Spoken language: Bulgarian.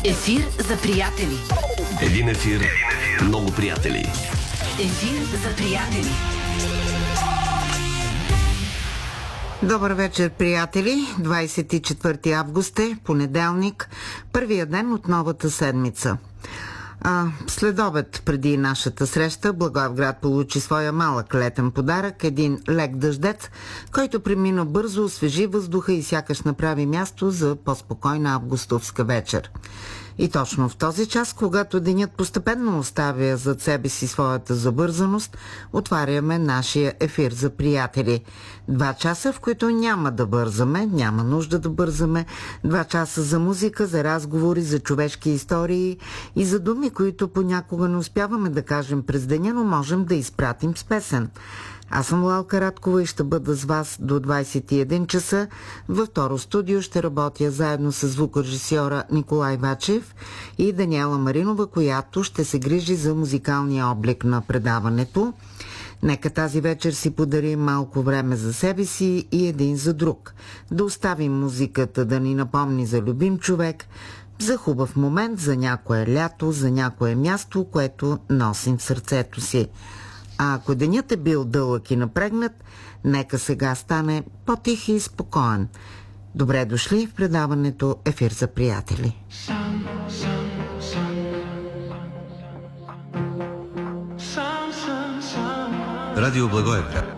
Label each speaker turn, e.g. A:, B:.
A: Ефир за приятели.
B: Един ефир, много приятели.
A: Ефир за приятели.
C: Добър вечер, приятели! 24 август е, понеделник, първия ден от новата седмица. След обед преди нашата среща, Благоевград получи своя малък летен подарък, един лек дъждец, който премина бързо, освежи въздуха и сякаш направи място за по-спокойна августовска вечер. И точно в този час, когато денят постепенно оставя зад себе си своята забързаност, отваряме нашия ефир за приятели. 2 часа, в които няма да бързаме, няма нужда да бързаме. 2 часа за музика, за разговори, за човешки истории и за думи, които понякога не успяваме да кажем през деня, но можем да изпратим с песен. Аз съм Лалка Радкова и ще бъда с вас до 21 часа. Във второ студио ще работя заедно с звукорежисьора Николай Вачев и Даниела Маринова, която ще се грижи за музикалния облик на предаването. Нека тази вечер си подарим малко време за себе си и един за друг. Да оставим музиката да ни напомни за любим човек, за хубав момент, за някое лято, за някое място, което носим в сърцето си. А ако денят е бил дълъг и напрегнат, нека сега стане по-тих и спокоен. Добре дошли в предаването Ефир за приятели.
B: Радио Благоевград.